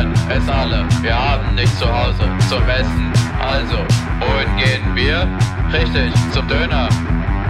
kennen es alle, wir haben nichts zu Hause zum Essen. Also, wohin gehen wir? Richtig, zum Döner.